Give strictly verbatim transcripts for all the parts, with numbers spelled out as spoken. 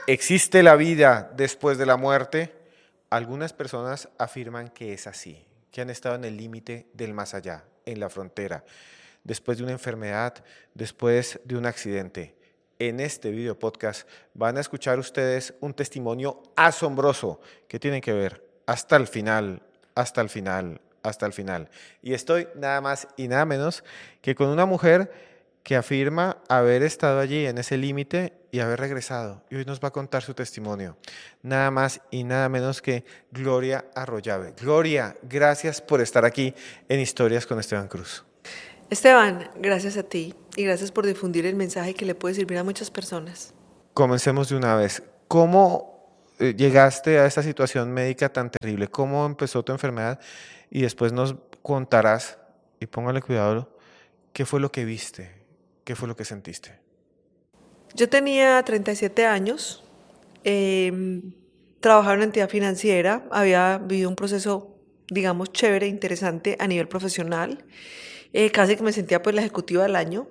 ¿Existe la vida después de la muerte? Algunas personas afirman que es así, que han estado en el límite del más allá, en la frontera, después de una enfermedad, después de un accidente. En este video podcast van a escuchar ustedes un testimonio asombroso que tienen que ver hasta el final, hasta el final, hasta el final. Y estoy nada más y nada menos que con una mujer que afirma haber estado allí en ese límite y haber regresado. Y hoy nos va a contar su testimonio. Nada más y nada menos que Gloria Arroyave. Gloria, gracias por estar aquí en Historias con Esteban Cruz. Esteban, gracias a ti y gracias por difundir el mensaje que le puede servir a muchas personas. Comencemos de una vez. ¿Cómo eh, llegaste a esta situación médica tan terrible? ¿Cómo empezó tu enfermedad? Y después nos contarás, y póngale cuidado, qué fue lo que viste, qué fue lo que sentiste. Yo tenía treinta y siete años, eh, trabajaba en una entidad financiera, había vivido un proceso, digamos, chévere, interesante a nivel profesional. Eh, casi que me sentía pues la ejecutiva del año.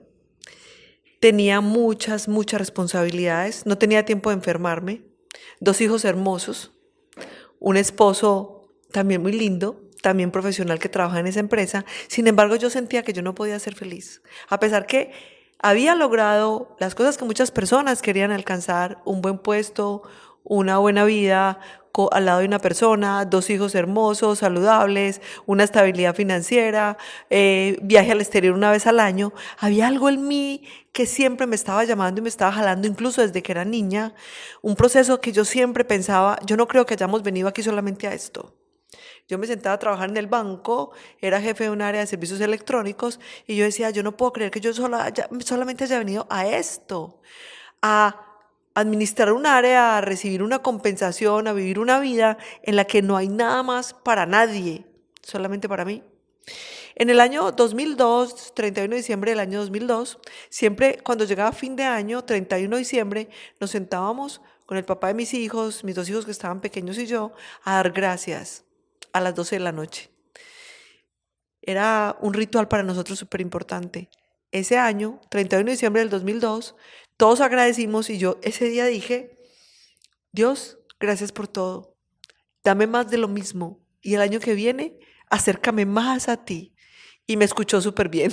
Tenía muchas, muchas responsabilidades, no tenía tiempo de enfermarme, dos hijos hermosos, un esposo también muy lindo, también profesional que trabaja en esa empresa. Sin embargo, yo sentía que yo no podía ser feliz, a pesar que había logrado las cosas que muchas personas querían alcanzar: un buen puesto, una buena vida al lado de una persona, dos hijos hermosos, saludables, una estabilidad financiera, eh, viaje al exterior una vez al año. Había algo en mí que siempre me estaba llamando y me estaba jalando, incluso desde que era niña, un proceso que yo siempre pensaba: yo no creo que hayamos venido aquí solamente a esto. Yo me sentaba a trabajar en el banco, era jefe de un área de servicios electrónicos, y yo decía: yo no puedo creer que yo solo haya, solamente haya venido a esto, a administrar un área, a recibir una compensación, a vivir una vida en la que no hay nada más para nadie, solamente para mí. En el año dos mil dos, treinta y uno de diciembre del año dos mil dos, siempre cuando llegaba fin de año, treinta y uno de diciembre, nos sentábamos con el papá de mis hijos, mis dos hijos que estaban pequeños y yo, a dar gracias a las doce de la noche. Era un ritual para nosotros súper importante. Ese año, treinta y uno de diciembre del dos mil dos, todos agradecimos y yo ese día dije: Dios, gracias por todo. Dame más de lo mismo y el año que viene, acércame más a ti. Y me escuchó súper bien.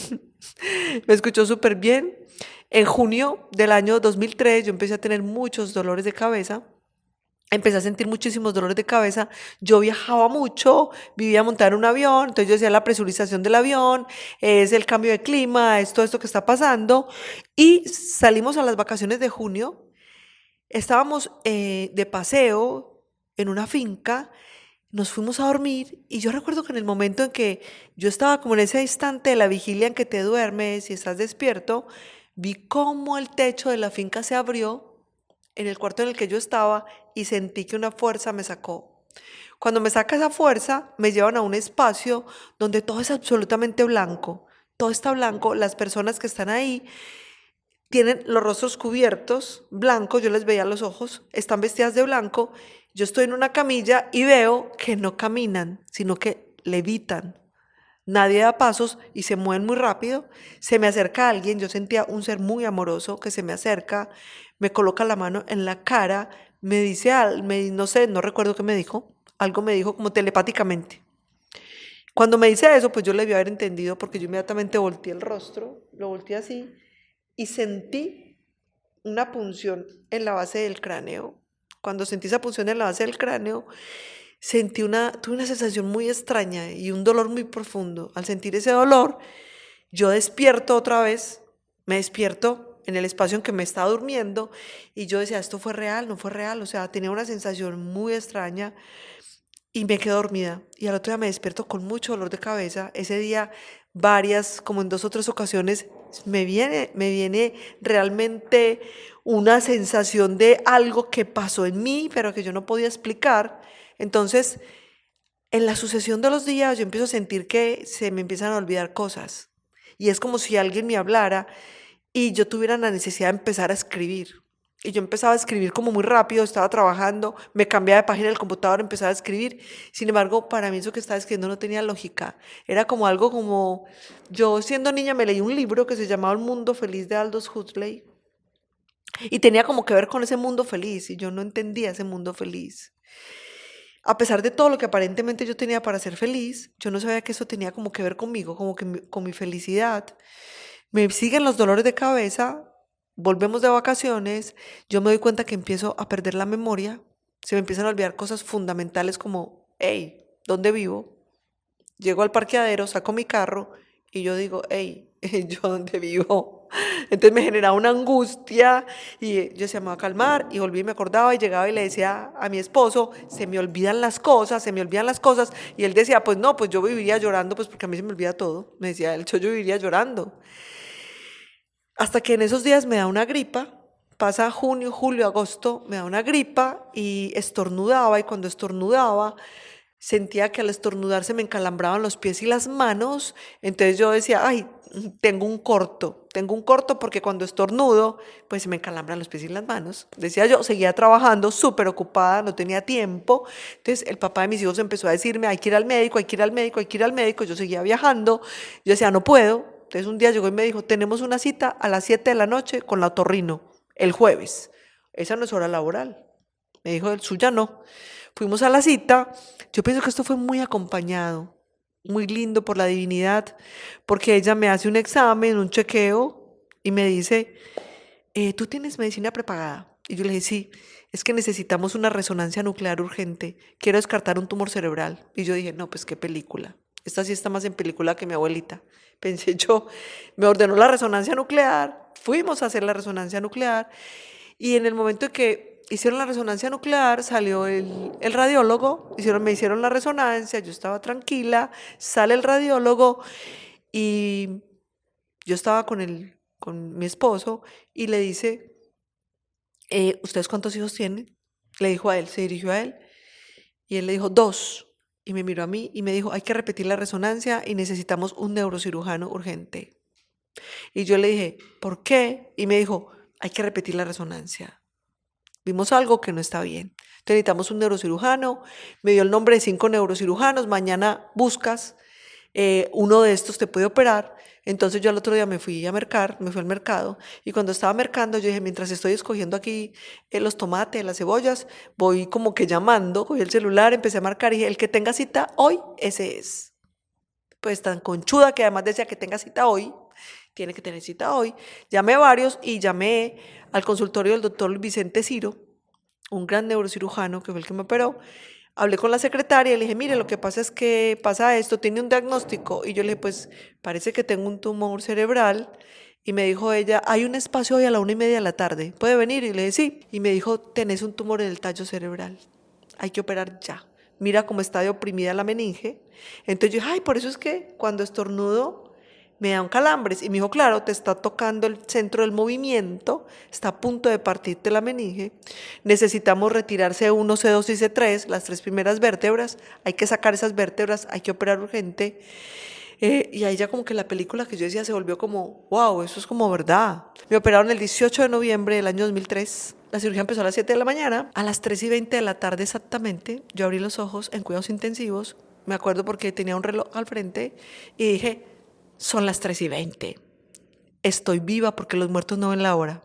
me escuchó súper bien. En junio del año dos mil tres yo empecé a tener muchos dolores de cabeza. Empecé a sentir muchísimos dolores de cabeza. Yo viajaba mucho, vivía montada en un avión, entonces yo decía: la presurización del avión, es el cambio de clima, es todo esto que está pasando. Y salimos a las vacaciones de junio, estábamos eh, de paseo en una finca, nos fuimos a dormir y yo recuerdo que en el momento en que yo estaba como en ese instante de la vigilia en que te duermes y estás despierto, vi cómo el techo de la finca se abrió en el cuarto en el que yo estaba y sentí que una fuerza me sacó. Cuando me saca esa fuerza, me llevan a un espacio donde todo es absolutamente blanco. Todo está blanco. Las personas que están ahí tienen los rostros cubiertos, blancos, yo les veía los ojos, están vestidas de blanco. Yo estoy en una camilla y veo que no caminan, sino que levitan. Nadie da pasos y se mueven muy rápido. Se me acerca alguien, yo sentía un ser muy amoroso que se me acerca, me coloca la mano en la cara, me dice algo, me, no sé, no recuerdo qué me dijo, algo me dijo como telepáticamente. Cuando me dice eso, pues yo le debí haber entendido, porque yo inmediatamente volteé el rostro, lo volteé así y sentí una punción en la base del cráneo. Cuando sentí esa punción en la base del cráneo, sentí una, tuve una sensación muy extraña y un dolor muy profundo. Al sentir ese dolor, yo despierto otra vez, me despierto en el espacio en que me estaba durmiendo y yo decía: esto fue real, no fue real. O sea, tenía una sensación muy extraña y me quedé dormida. Y al otro día me despierto con mucho dolor de cabeza. Ese día, varias, como en dos o tres ocasiones, me viene, me viene realmente una sensación de algo que pasó en mí, pero que yo no podía explicar. Entonces, en la sucesión de los días, yo empiezo a sentir que se me empiezan a olvidar cosas. Y es como si alguien me hablara y yo tuviera la necesidad de empezar a escribir. Y yo empezaba a escribir como muy rápido, estaba trabajando, me cambiaba de página del computador, empezaba a escribir. Sin embargo, para mí eso que estaba escribiendo no tenía lógica. Era como algo como... Yo siendo niña me leí un libro que se llamaba El mundo feliz de Aldous Huxley. Y tenía como que ver con ese mundo feliz, y yo no entendía ese mundo feliz. A pesar de todo lo que aparentemente yo tenía para ser feliz, yo no sabía que eso tenía como que ver conmigo, como que mi- con mi felicidad. Me siguen los dolores de cabeza, volvemos de vacaciones, yo me doy cuenta que empiezo a perder la memoria, se me empiezan a olvidar cosas fundamentales como, hey, ¿dónde vivo? Llego al parqueadero, saco mi carro y yo digo, hey, ¿yo dónde vivo? Entonces me generaba una angustia y yo decía, me voy a calmar y volví y me acordaba y llegaba y le decía a mi esposo, se me olvidan las cosas, se me olvidan las cosas. Y él decía, pues no, pues yo viviría llorando, pues porque a mí se me olvida todo. Me decía él, yo, yo viviría llorando. Hasta que en esos días me da una gripa, pasa junio, julio, agosto, me da una gripa y estornudaba y cuando estornudaba sentía que al estornudar se me encalambraban los pies y las manos, entonces yo decía, ay, tengo un corto, tengo un corto porque cuando estornudo, pues se me encalambran los pies y las manos. Decía yo, seguía trabajando, súper ocupada, no tenía tiempo. Entonces el papá de mis hijos empezó a decirme, hay que ir al médico, hay que ir al médico, hay que ir al médico. Yo seguía viajando, yo decía, no puedo. Entonces un día llegó y me dijo, tenemos una cita a las siete de la noche con la otorrino, el jueves. Esa no es hora laboral. Me dijo, el suya no. Fuimos a la cita. Yo pienso que esto fue muy acompañado, muy lindo por la divinidad, porque ella me hace un examen, un chequeo y me dice, eh, ¿tú tienes medicina prepagada? Y yo le dije, sí, es que necesitamos una resonancia nuclear urgente. Quiero descartar un tumor cerebral. Y yo dije, no, pues qué película. Esta sí está más en película que mi abuelita. Pensé yo, me ordenó la resonancia nuclear, fuimos a hacer la resonancia nuclear y en el momento en que hicieron la resonancia nuclear, salió el, el radiólogo, hicieron, me hicieron la resonancia, yo estaba tranquila, sale el radiólogo y yo estaba con, el, con mi esposo y le dice, eh, ¿ustedes cuántos hijos tienen? Le dijo a él, se dirigió a él y él le dijo, dos. Y me miró a mí y me dijo, hay que repetir la resonancia y necesitamos un neurocirujano urgente. Y yo le dije, ¿por qué? Y me dijo, hay que repetir la resonancia. Vimos algo que no está bien. Entonces necesitamos un neurocirujano. Me dio el nombre de cinco neurocirujanos. Mañana buscas, eh, uno de estos te puede operar. Entonces yo al otro día me fui a mercar, me fui al mercado. Y cuando estaba mercando, yo dije, mientras estoy escogiendo aquí eh, los tomates, las cebollas, voy como que llamando, cogí el celular, empecé a marcar y dije, el que tenga cita hoy, ese es. Pues tan conchuda que además decía que tenga cita hoy, tiene que tener cita hoy. Llamé a varios y llamé al consultorio del doctor Vicente Ciro, un gran neurocirujano que fue el que me operó. Hablé con la secretaria y le dije, mire, lo que pasa es que pasa esto, tiene un diagnóstico. Y yo le dije, pues parece que tengo un tumor cerebral. Y me dijo ella, hay un espacio hoy a la una y media de la tarde, ¿puede venir? Y le dije, sí. Y me dijo, tenés un tumor en el tallo cerebral, hay que operar ya. Mira cómo está de oprimida la meninge. Entonces yo dije, ay, por eso es que cuando estornudo me dan calambres. Y me dijo, claro, te está tocando el centro del movimiento, está a punto de partirte la meninge. Necesitamos retirar C uno, C dos y C tres, las tres primeras vértebras. Hay que sacar esas vértebras, hay que operar urgente. Eh, y ahí ya como que la película que yo decía se volvió como, wow, eso es como verdad. Me operaron el dieciocho de noviembre del año dos mil tres. La cirugía empezó a las siete de la mañana. A las tres y veinte de la tarde exactamente, yo abrí los ojos en cuidados intensivos. Me acuerdo porque tenía un reloj al frente y dije, son las tres y veinte. Estoy viva porque los muertos no ven la hora.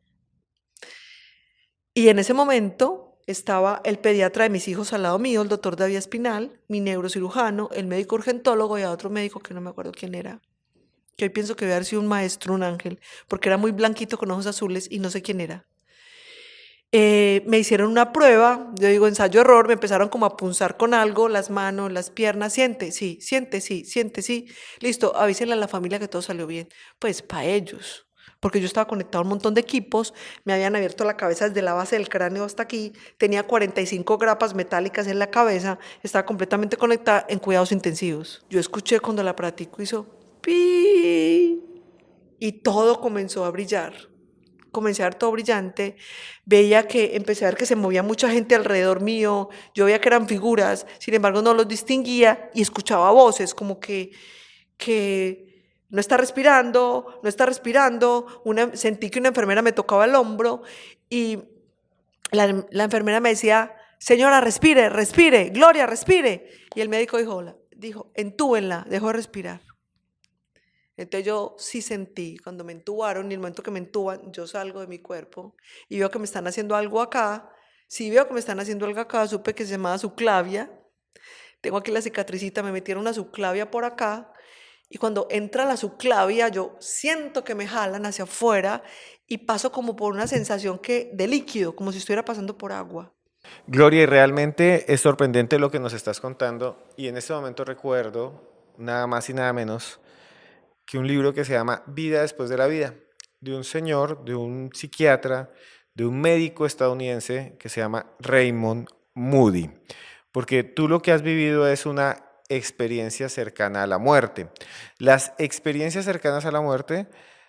Y en ese momento estaba el pediatra de mis hijos al lado mío, el doctor David Espinal, mi neurocirujano, el médico urgentólogo y a otro médico que no me acuerdo quién era, que hoy pienso que debe haber sido un maestro, un ángel, porque era muy blanquito con ojos azules y no sé quién era. Eh, me hicieron una prueba, yo digo ensayo-error, me empezaron como a punzar con algo, las manos, las piernas, siente, sí, siente, sí, siente, sí. Listo, avísenle a la familia que todo salió bien. Pues para ellos, porque yo estaba conectado a un montón de equipos, me habían abierto la cabeza desde la base del cráneo hasta aquí, tenía cuarenta y cinco grapas metálicas en la cabeza, estaba completamente conectada en cuidados intensivos. Yo escuché cuando el aparatico hizo pi y todo comenzó a brillar. Comencé a ver todo brillante, veía que, empecé a ver que se movía mucha gente alrededor mío, yo veía que eran figuras, sin embargo no los distinguía y escuchaba voces como que, que no está respirando, no está respirando, una, sentí que una enfermera me tocaba el hombro y la, la enfermera me decía, señora, respire, respire, Gloria, respire, y el médico dijo, dijo, entúbenla, dejó de respirar. Entonces yo sí sentí, cuando me entubaron, y el momento que me entuban, yo salgo de mi cuerpo y veo que me están haciendo algo acá. Si veo que me están haciendo algo acá, supe que se llamaba subclavia. Tengo aquí la cicatricita, me metieron una subclavia por acá. Y cuando entra la subclavia, yo siento que me jalan hacia afuera y paso como por una sensación que, de líquido, como si estuviera pasando por agua. Gloria, y realmente es sorprendente lo que nos estás contando. Y en este momento recuerdo, nada más y nada menos, que un libro que se llama Vida después de la vida, de un señor, de un psiquiatra, de un médico estadounidense que se llama Raymond Moody. Porque tú lo que has vivido es una experiencia cercana a la muerte. Las experiencias cercanas a la muerte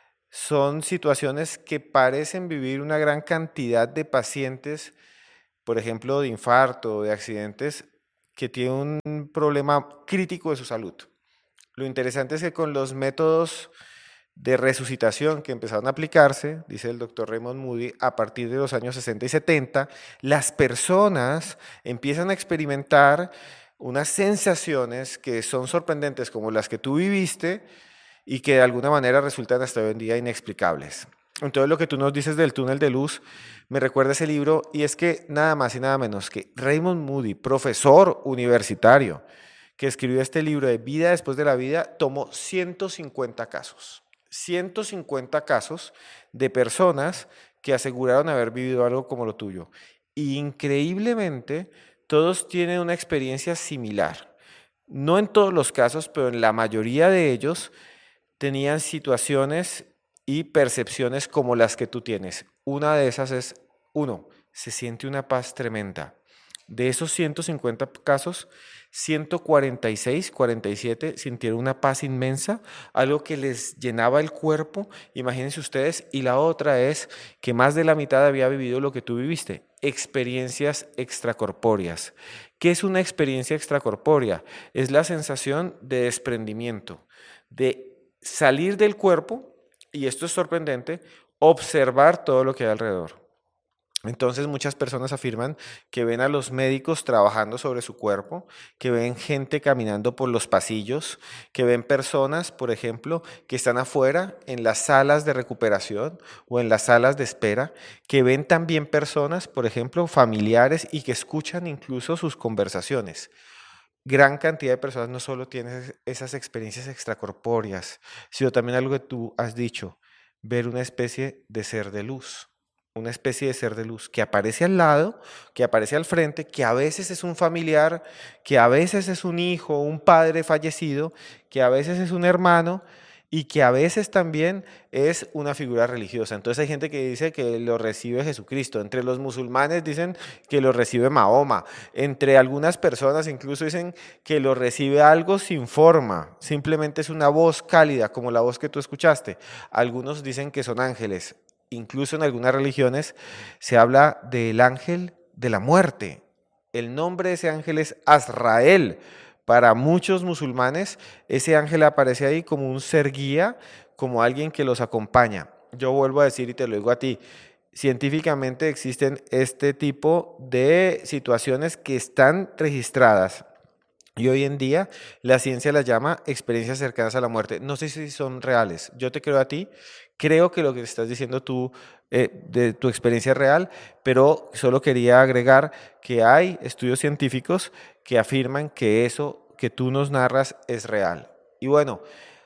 son situaciones que parecen vivir una gran cantidad de pacientes, por ejemplo, de infarto, de accidentes, que tienen un problema crítico de su salud. Lo interesante es que con los métodos de resucitación que empezaron a aplicarse, dice el doctor Raymond Moody, a partir de los años sesenta y setenta, las personas empiezan a experimentar unas sensaciones que son sorprendentes como las que tú viviste y que de alguna manera resultan hasta hoy en día inexplicables. Entonces lo que tú nos dices del túnel de luz me recuerda ese libro y es que nada más y nada menos que Raymond Moody, profesor universitario, que escribió este libro de Vida después de la vida, tomó ciento cincuenta casos. ciento cincuenta casos de personas que aseguraron haber vivido algo como lo tuyo. Y increíblemente, todos tienen una experiencia similar. No en todos los casos, pero en la mayoría de ellos tenían situaciones y percepciones como las que tú tienes. Una de esas es, uno, se siente una paz tremenda. De esos ciento cincuenta casos, ciento cuarenta y seis, cuarenta y siete sintieron una paz inmensa, algo que les llenaba el cuerpo, imagínense ustedes, y la otra es que más de la mitad había vivido lo que tú viviste, experiencias extracorpóreas. ¿Qué es una experiencia extracorpórea? Es la sensación de desprendimiento, de salir del cuerpo, y esto es sorprendente, observar todo lo que hay alrededor. Entonces muchas personas afirman que ven a los médicos trabajando sobre su cuerpo, que ven gente caminando por los pasillos, que ven personas, por ejemplo, que están afuera en las salas de recuperación o en las salas de espera, que ven también personas, por ejemplo, familiares y que escuchan incluso sus conversaciones. Gran cantidad de personas no solo tienen esas experiencias extracorpóreas, sino también algo que tú has dicho, ver una especie de ser de luz, una especie de ser de luz que aparece al lado, que aparece al frente, que a veces es un familiar, que a veces es un hijo, un padre fallecido, que a veces es un hermano y que a veces también es una figura religiosa. Entonces hay gente que dice que lo recibe Jesucristo. Entre los musulmanes dicen que lo recibe Mahoma. Entre algunas personas incluso dicen que lo recibe algo sin forma. Simplemente es una voz cálida, como la voz que tú escuchaste. Algunos dicen que son ángeles. Incluso en algunas religiones se habla del ángel de la muerte. El nombre de ese ángel es Azrael. Para muchos musulmanes, ese ángel aparece ahí como un ser guía, como alguien que los acompaña. Yo vuelvo a decir y te lo digo a ti, científicamente existen este tipo de situaciones que están registradas. Y hoy en día la ciencia las llama experiencias cercanas a la muerte. No sé si son reales. Yo te creo a ti. Creo que lo que estás diciendo tú eh, de tu experiencia es real, pero solo quería agregar que hay estudios científicos que afirman que eso que tú nos narras es real. Y bueno,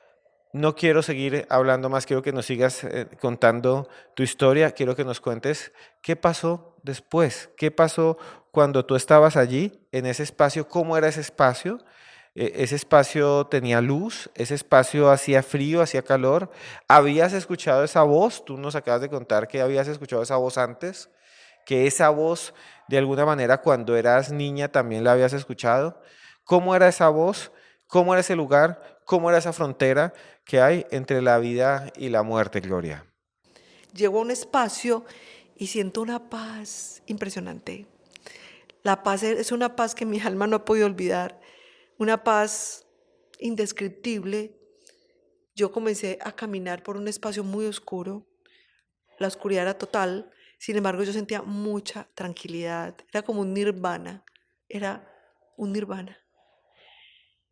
no quiero seguir hablando más, quiero que nos sigas eh, contando tu historia, quiero que nos cuentes qué pasó después, qué pasó cuando tú estabas allí, en ese espacio, cómo era ese espacio. Eh, ese espacio tenía luz, ese espacio hacía frío, hacía calor. ¿Habías escuchado esa voz? Tú nos acabas de contar que habías escuchado esa voz antes, que esa voz de alguna manera cuando eras niña también la habías escuchado. ¿Cómo era esa voz? ¿Cómo era ese lugar? ¿Cómo era esa frontera que hay entre la vida y la muerte, Gloria? Llego a un espacio y siento una paz impresionante. La paz es una paz que mi alma no ha podido olvidar, una paz indescriptible. Yo comencé a caminar por un espacio muy oscuro, la oscuridad era total, sin embargo yo sentía mucha tranquilidad, era como un nirvana, era un nirvana.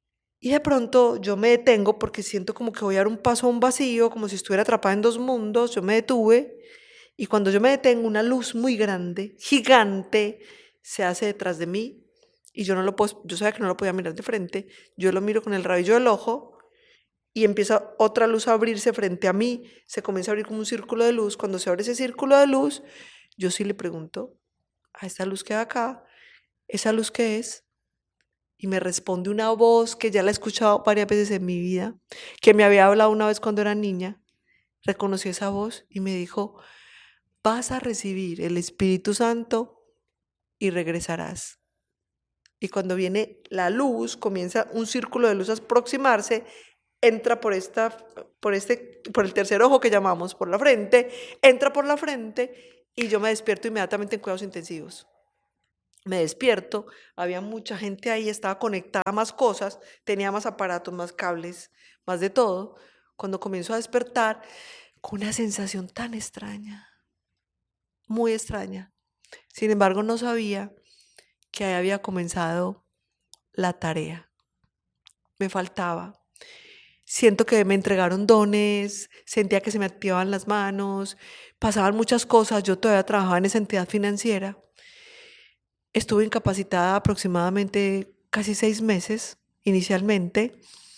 Y de pronto yo me detengo porque siento como que voy a dar un paso a un vacío, como si estuviera atrapada en dos mundos. Yo me detuve y cuando yo me detengo, una luz muy grande, gigante, se hace detrás de mí y yo no lo puedo, yo sabía que no lo podía mirar de frente. Yo lo miro con el rabillo del ojo y empieza otra luz a abrirse frente a mí. Se comienza a abrir como un círculo de luz. Cuando se abre ese círculo de luz, yo sí le pregunto a esta luz que hay acá, ¿esa luz qué es? Y me responde una voz que ya la he escuchado varias veces en mi vida, que me había hablado una vez cuando era niña. Reconocí esa voz y me dijo, vas a recibir el Espíritu Santo y regresarás. Y cuando viene la luz, comienza un círculo de luz a aproximarse, entra por, esta, por, este, por el tercer ojo que llamamos, por la frente, entra por la frente y yo me despierto inmediatamente en cuidados intensivos. Me despierto, había mucha gente ahí, estaba conectada a más cosas, tenía más aparatos, más cables, más de todo. Cuando comienzo a despertar, con una sensación tan extraña, muy extraña. Sin embargo, no sabía que ahí había comenzado la tarea. Me faltaba. Siento que me entregaron dones, sentía que se me activaban las manos, pasaban muchas cosas. Yo todavía trabajaba en esa entidad financiera. Estuve incapacitada aproximadamente casi seis meses inicialmente.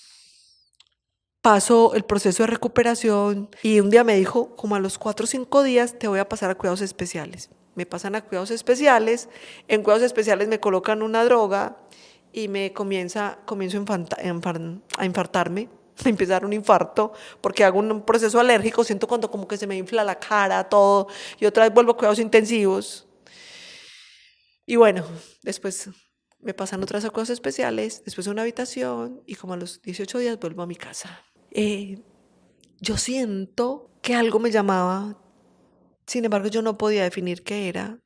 Paso el proceso de recuperación y un día me dijo, como a los cuatro o cinco días te voy a pasar a cuidados especiales. Me pasan a cuidados especiales, en cuidados especiales me colocan una droga y me comienza, comienzo a, infanta, a infartarme, me empieza a dar un infarto porque hago un proceso alérgico, siento cuando como que se me infla la cara, todo, y otra vez vuelvo a cuidados intensivos. Y bueno, después me pasan otras cosas especiales, después a una habitación y como a los dieciocho días vuelvo a mi casa. Eh, yo siento que algo me llamaba, sin embargo yo no podía definir qué era.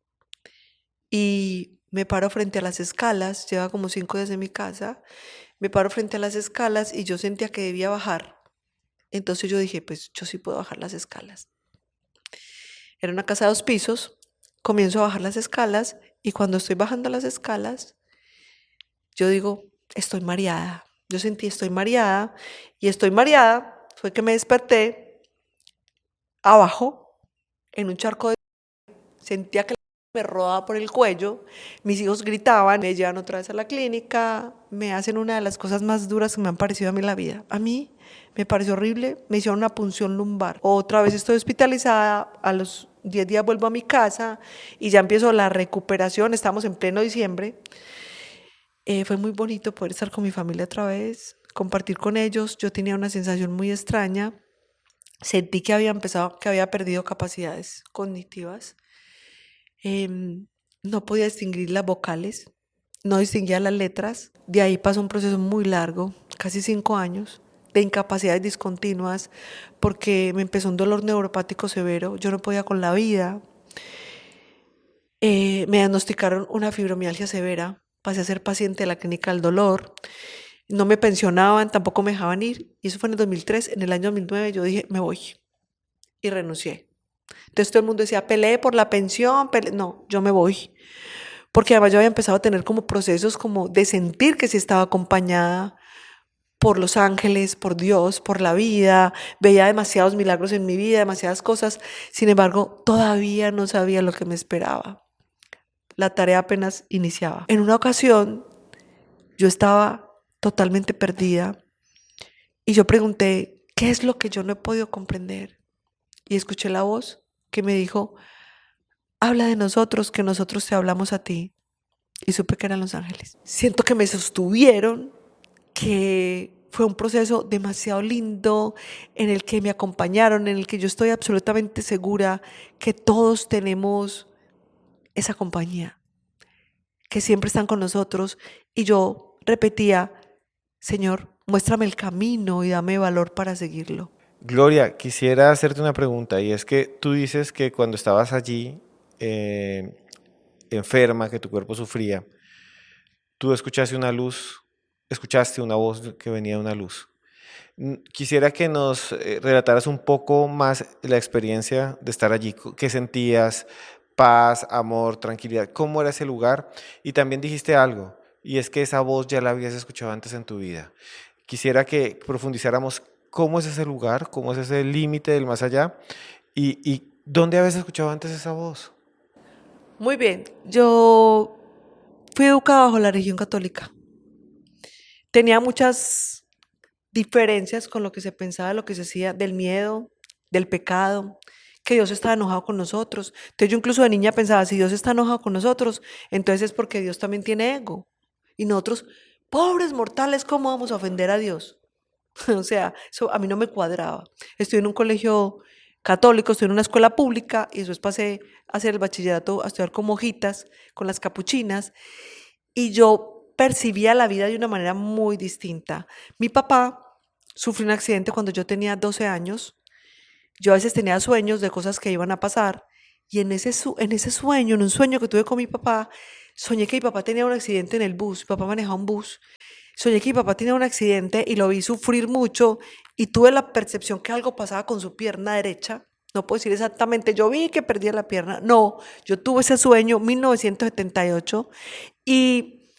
Y me paro frente a las escalas, lleva como cinco días en mi casa, me paro frente a las escalas y yo sentía que debía bajar. Entonces yo dije, pues yo sí puedo bajar las escalas. Era una casa de dos pisos. Comienzo a bajar las escalas y cuando estoy bajando las escalas, yo digo, estoy mareada. Yo sentí, estoy mareada y estoy mareada. Fue que me desperté abajo en un charco de... Sentía que me rodaba por el cuello. Mis hijos gritaban, me llevan otra vez a la clínica, me hacen una de las cosas más duras que me han parecido a mí en la vida. A mí me pareció horrible, me hicieron una punción lumbar. Otra vez estoy hospitalizada, a los diez días vuelvo a mi casa y ya empiezo la recuperación, estamos en pleno diciembre. Eh, fue muy bonito poder estar con mi familia otra vez, compartir con ellos. Yo tenía una sensación muy extraña, sentí que había empezado, que había perdido capacidades cognitivas. Eh, no podía distinguir las vocales, no distinguía las letras. De ahí pasó un proceso muy largo, casi cinco años, de incapacidades discontinuas, porque me empezó un dolor neuropático severo, yo no podía con la vida. Eh, me diagnosticaron una fibromialgia severa, pasé a ser paciente de la clínica del dolor, no me pensionaban, tampoco me dejaban ir, y eso fue en el dos mil tres. En el año dos mil nueve yo dije, me voy, y renuncié. Entonces todo el mundo decía, peleé por la pensión, peleé. No, yo me voy. Porque además yo había empezado a tener como procesos como de sentir que sí estaba acompañada por los ángeles, por Dios, por la vida. Veía demasiados milagros en mi vida, demasiadas cosas. Sin embargo, todavía no sabía lo que me esperaba. La tarea apenas iniciaba. En una ocasión, yo estaba totalmente perdida y yo pregunté, ¿qué es lo que yo no he podido comprender? Y escuché la voz que me dijo, habla de nosotros, que nosotros te hablamos a ti. Y supe que eran los ángeles. Siento que me sostuvieron, que fue un proceso demasiado lindo en el que me acompañaron, en el que yo estoy absolutamente segura que todos tenemos esa compañía, que siempre están con nosotros. Y yo repetía, Señor, muéstrame el camino y dame valor para seguirlo. Gloria, quisiera hacerte una pregunta, y es que tú dices que cuando estabas allí, eh, enferma, que tu cuerpo sufría, tú escuchaste una luz, escuchaste una voz que venía de una luz. Quisiera que nos eh, relataras un poco más la experiencia de estar allí, qué sentías, paz, amor, tranquilidad, cómo era ese lugar. Y también dijiste algo, y es que esa voz ya la habías escuchado antes en tu vida. Quisiera que profundizáramos cómo es ese lugar, cómo es ese límite del más allá y, y dónde habías escuchado antes esa voz. Muy bien, yo fui educada bajo la religión católica. Tenía muchas diferencias con lo que se pensaba, lo que se hacía, del miedo, del pecado, que Dios estaba enojado con nosotros. Entonces yo incluso de niña pensaba, si Dios está enojado con nosotros, entonces es porque Dios también tiene ego. Y nosotros, pobres mortales, ¿cómo vamos a ofender a Dios? O sea, eso a mí no me cuadraba. Estuve en un colegio católico, estuve en una escuela pública y después pasé a hacer el bachillerato, a estudiar con monjitas, con las capuchinas, y yo percibía la vida de una manera muy distinta. Mi papá sufrió un accidente cuando yo tenía doce años. Yo a veces tenía sueños de cosas que iban a pasar y en ese, su- en ese sueño, en un sueño que tuve con mi papá, soñé que mi papá tenía un accidente en el bus. Mi papá manejaba un bus. Soñé que mi papá tenía un accidente y lo vi sufrir mucho y tuve la percepción que algo pasaba con su pierna derecha. No puedo decir exactamente, yo vi que perdía la pierna. No, yo tuve ese sueño en mil novecientos setenta y ocho y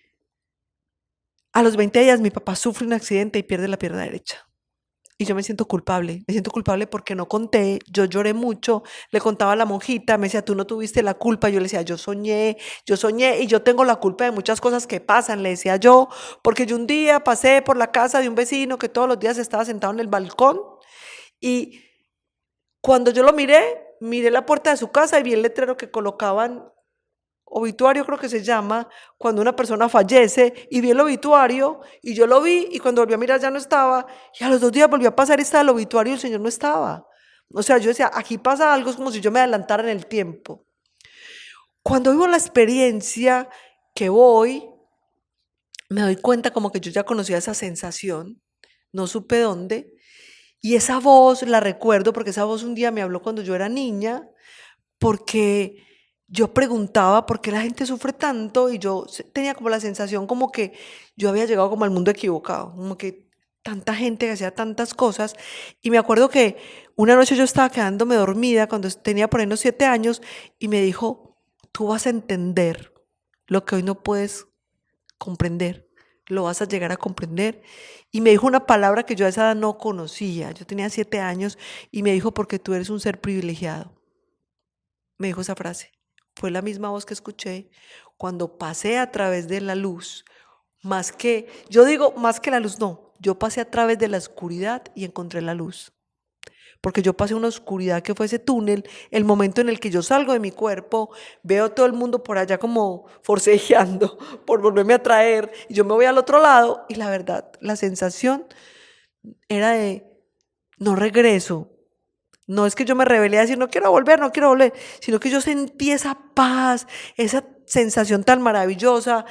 a los veinte días mi papá sufre un accidente y pierde la pierna derecha. Y yo me siento culpable, me siento culpable porque no conté, yo lloré mucho, le contaba a la monjita, me decía, tú no tuviste la culpa, yo le decía, yo soñé, yo soñé y yo tengo la culpa de muchas cosas que pasan, le decía yo, porque yo un día pasé por la casa de un vecino que todos los días estaba sentado en el balcón y cuando yo lo miré, miré la puerta de su casa y vi el letrero que colocaban obituario creo que se llama, cuando una persona fallece y vi el obituario y yo lo vi y cuando volví a mirar ya no estaba y a los dos días volvió a pasar y estaba el obituario y el señor no estaba. O sea, yo decía, aquí pasa algo, es como si yo me adelantara en el tiempo. Cuando vivo la experiencia que voy, me doy cuenta como que yo ya conocía esa sensación, no supe dónde, y esa voz la recuerdo porque esa voz un día me habló cuando yo era niña, porque yo preguntaba por qué la gente sufre tanto y yo se- tenía como la sensación como que yo había llegado como al mundo equivocado, como que tanta gente que hacía tantas cosas. Y me acuerdo que una noche yo estaba quedándome dormida cuando tenía por ahí unos siete años y me dijo, tú vas a entender lo que hoy no puedes comprender, lo vas a llegar a comprender. Y me dijo una palabra que yo a esa edad no conocía, yo tenía siete años y me dijo, porque tú eres un ser privilegiado. Me dijo esa frase. Fue la misma voz que escuché cuando pasé a través de la luz, más que, yo digo, más que la luz, no, yo pasé a través de la oscuridad y encontré la luz. Porque yo pasé una oscuridad que fue ese túnel, el momento en el que yo salgo de mi cuerpo, veo todo el mundo por allá como forcejeando por volverme a traer, y yo me voy al otro lado, y la verdad, la sensación era de, no regreso. No es que yo me rebelé a decir, no quiero volver, no quiero volver, sino que yo sentí esa paz, esa sensación tan maravillosa,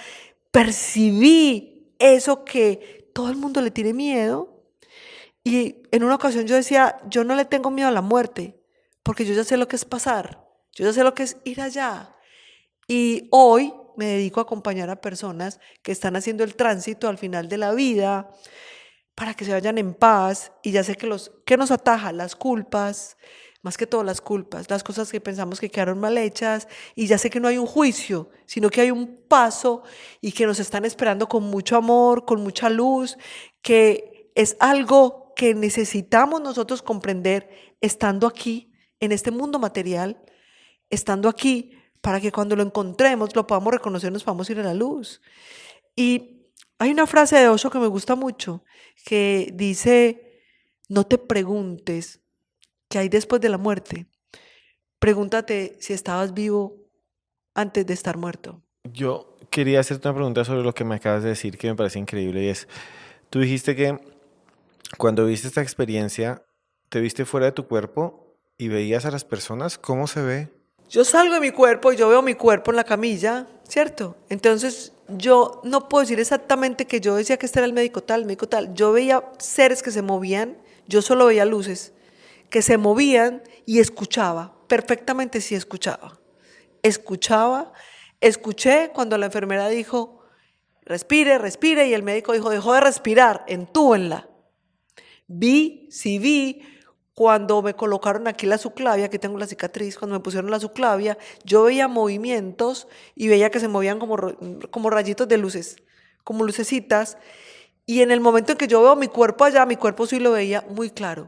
percibí eso que todo el mundo le tiene miedo. Y en una ocasión yo decía, yo no le tengo miedo a la muerte, porque yo ya sé lo que es pasar, yo ya sé lo que es ir allá. Y hoy me dedico a acompañar a personas que están haciendo el tránsito al final de la vida, para que se vayan en paz y ya sé que los que nos ataja las culpas, más que todo las culpas, las cosas que pensamos que quedaron mal hechas y ya sé que no hay un juicio, sino que hay un paso y que nos están esperando con mucho amor, con mucha luz, que es algo que necesitamos nosotros comprender estando aquí en este mundo material, estando aquí para que cuando lo encontremos lo podamos reconocer, nos podamos ir a la luz. Y hay una frase de Osho que me gusta mucho, que dice, no te preguntes qué hay después de la muerte. Pregúntate si estabas vivo antes de estar muerto. Yo quería hacerte una pregunta sobre lo que me acabas de decir que me parece increíble y es, tú dijiste que cuando viste esta experiencia, te viste fuera de tu cuerpo y veías a las personas, ¿cómo se ve? Yo salgo de mi cuerpo y yo veo mi cuerpo en la camilla, ¿cierto? Entonces yo no puedo decir exactamente que yo decía que este era el médico tal, el médico tal. Yo veía seres que se movían, yo solo veía luces, que se movían y escuchaba, perfectamente sí escuchaba. Escuchaba, escuché cuando la enfermera dijo, respire, respire, y el médico dijo, dejó de respirar, entúbenla. Vi, sí vi, Cuando me colocaron aquí la subclavia, aquí tengo la cicatriz, cuando me pusieron la subclavia, yo veía movimientos y veía que se movían como, como rayitos de luces, como lucecitas. Y en el momento en que yo veo mi cuerpo allá, mi cuerpo sí lo veía muy claro.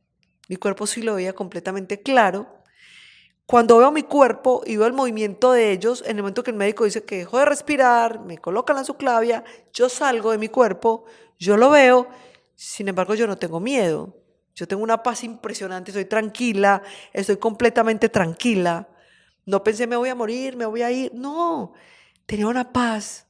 Mi cuerpo sí lo veía completamente claro. Cuando veo mi cuerpo y veo el movimiento de ellos, en el momento que el médico dice que dejo de respirar, me colocan la subclavia, yo salgo de mi cuerpo, yo lo veo, sin embargo yo no tengo miedo. Yo tengo una paz impresionante, estoy tranquila, estoy completamente tranquila. No pensé me voy a morir, me voy a ir. No, tenía una paz.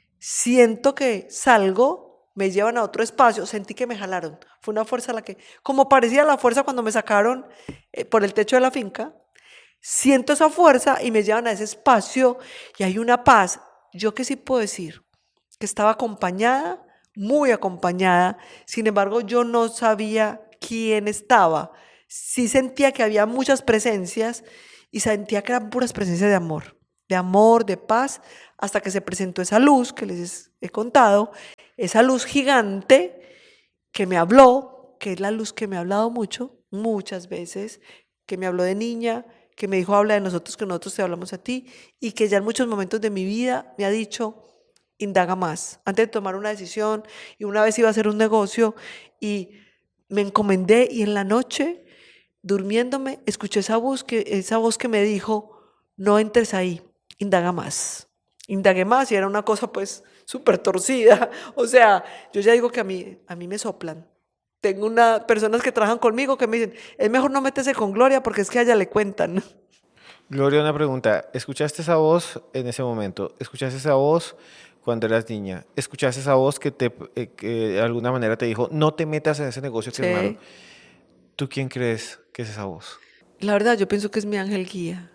Siento que salgo, me llevan a otro espacio, sentí que me jalaron. Fue una fuerza la que, como parecía la fuerza cuando me sacaron eh, por el techo de la finca, siento esa fuerza y me llevan a ese espacio y hay una paz. Yo que sí puedo decir que estaba acompañada, muy acompañada, sin embargo yo no sabía quién estaba. Sí sentía que había muchas presencias y sentía que eran puras presencias de amor, de amor, de paz, hasta que se presentó esa luz que les he contado, esa luz gigante que me habló, que es la luz que me ha hablado mucho, muchas veces, que me habló de niña, que me dijo habla de nosotros, que nosotros te hablamos a ti, y que ya en muchos momentos de mi vida me ha dicho indaga más, antes de tomar una decisión, y una vez iba a hacer un negocio y me encomendé y en la noche, durmiéndome, escuché esa voz que, esa voz que me dijo, no entres ahí, indaga más. Indagué más y era una cosa pues súper torcida, o sea, yo ya digo que a mí, a mí me soplan. Tengo una, personas que trabajan conmigo que me dicen, es mejor no métese con Gloria porque es que a ella le cuentan. Gloria, una pregunta. ¿Escuchaste esa voz en ese momento? ¿Escuchaste esa voz cuando eras niña? ¿Escuchaste esa voz que, te, eh, que de alguna manera te dijo, no te metas en ese negocio que es malo? Sí. ¿Tú quién crees que es esa voz? La verdad, yo pienso que es mi ángel guía,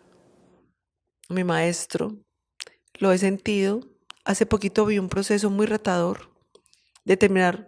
mi maestro. Lo he sentido. Hace poquito vi un proceso muy retador de terminar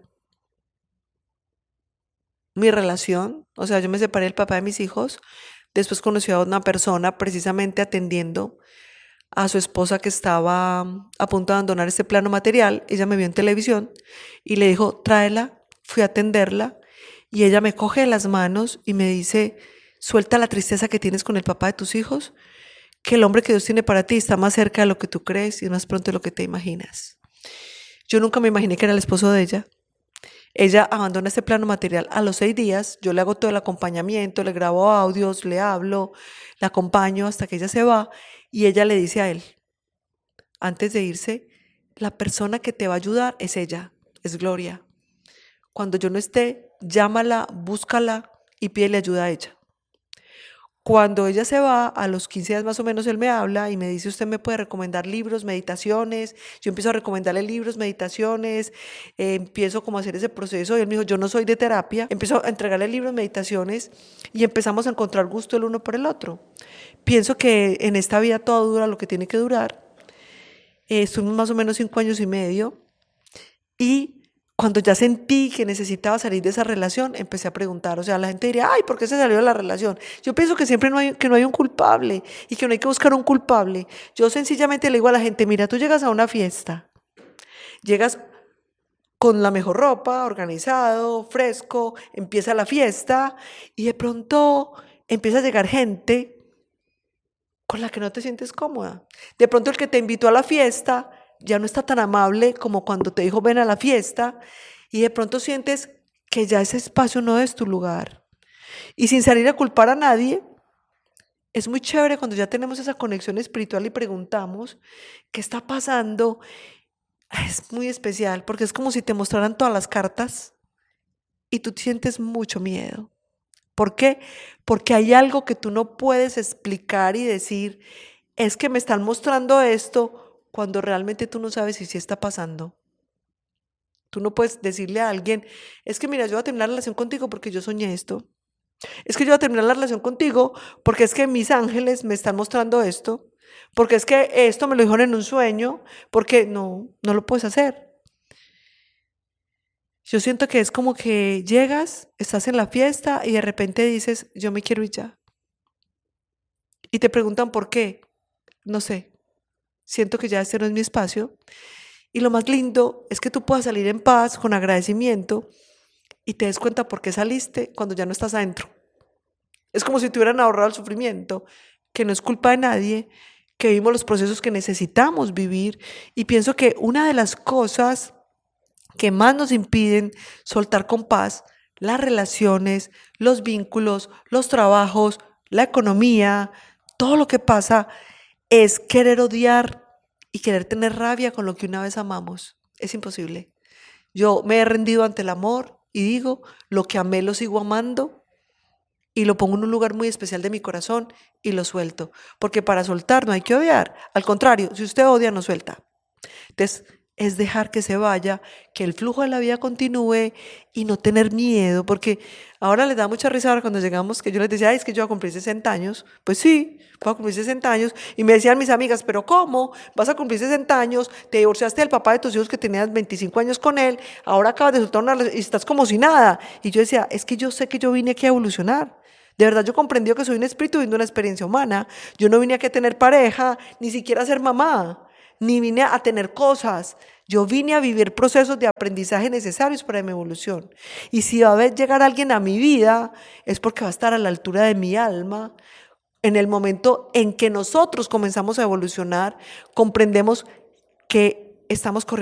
mi relación. O sea, yo me separé del papá de mis hijos. Después conocí a una persona precisamente atendiendo a su esposa que estaba a punto de abandonar este plano material. Ella me vio en televisión y le dijo, tráela. Fui a atenderla y ella me coge de las manos y me dice, suelta la tristeza que tienes con el papá de tus hijos, que el hombre que Dios tiene para ti está más cerca de lo que tú crees y es más pronto de lo que te imaginas. Yo nunca me imaginé que era el esposo de ella. Ella abandona este plano material a los seis días, yo le hago todo el acompañamiento, le grabo audios, le hablo, la acompaño hasta que ella se va y ella le dice a él, antes de irse, la persona que te va a ayudar es ella, es Gloria. Cuando yo no esté, llámala, búscala y pídele ayuda a ella. Cuando ella se va, a los quince días más o menos él me habla y me dice, usted me puede recomendar libros, meditaciones. Yo empiezo a recomendarle libros, meditaciones, eh, empiezo como a hacer ese proceso y él me dijo, yo no soy de terapia. Empiezo a entregarle libros, meditaciones y empezamos a encontrar gusto el uno por el otro. Pienso que en esta vida todo dura lo que tiene que durar. Eh, estuvimos más o menos cinco años y medio y cuando ya sentí que necesitaba salir de esa relación, empecé a preguntar, o sea, la gente diría, ay, ¿por qué se salió de la relación? Yo pienso que siempre no hay, que no hay un culpable y que no hay que buscar un culpable. Yo sencillamente le digo a la gente, mira, tú llegas a una fiesta, llegas con la mejor ropa, organizado, fresco, empieza la fiesta y de pronto empieza a llegar gente con la que no te sientes cómoda. De pronto el que te invitó a la fiesta ya no está tan amable como cuando te dijo ven a la fiesta y de pronto sientes que ya ese espacio no es tu lugar. Y sin salir a culpar a nadie, es muy chévere cuando ya tenemos esa conexión espiritual y preguntamos qué está pasando. Es muy especial porque es como si te mostraran todas las cartas y tú sientes mucho miedo. ¿Por qué? Porque hay algo que tú no puedes explicar y decir, es que me están mostrando esto cuando realmente tú no sabes si sí está pasando. Tú no puedes decirle a alguien, es que mira, yo voy a terminar la relación contigo porque yo soñé esto. Es que yo voy a terminar la relación contigo porque es que mis ángeles me están mostrando esto. Porque es que esto me lo dijeron en un sueño. Porque no, no lo puedes hacer. Yo siento que es como que llegas, estás en la fiesta y de repente dices, yo me quiero ir ya. Y te preguntan por qué. No sé. Siento que ya este no es mi espacio. Y lo más lindo es que tú puedas salir en paz, con agradecimiento, y te des cuenta por qué saliste cuando ya no estás adentro. Es como si te hubieran ahorrado el sufrimiento, que no es culpa de nadie, que vivimos los procesos que necesitamos vivir. Y pienso que una de las cosas que más nos impiden soltar con paz las relaciones, los vínculos, los trabajos, la economía, todo lo que pasa, es querer odiar y querer tener rabia con lo que una vez amamos. Es imposible. Yo me he rendido ante el amor y digo, lo que amé lo sigo amando y lo pongo en un lugar muy especial de mi corazón y lo suelto. Porque para soltar no hay que odiar. Al contrario, si usted odia, no suelta. Entonces, es dejar que se vaya, que el flujo de la vida continúe y no tener miedo, porque ahora les da mucha risa ahora cuando llegamos, que yo les decía, ay, es que yo voy a cumplir sesenta años. Pues sí, voy a cumplir sesenta años. Y me decían mis amigas, ¿pero cómo? Vas a cumplir sesenta años, te divorciaste del papá de tus hijos que tenías veinticinco años con él, ahora acabas de soltar una relación y estás como si nada. Y yo decía, es que yo sé que yo vine aquí a evolucionar. De verdad yo comprendí que soy un espíritu viviendo una experiencia humana. Yo no vine aquí a tener pareja, ni siquiera a ser mamá, ni vine a tener cosas. Yo vine a vivir procesos de aprendizaje necesarios para mi evolución. Y si va a llegar alguien a mi vida, es porque va a estar a la altura de mi alma. En el momento en que nosotros comenzamos a evolucionar, comprendemos que estamos corriendo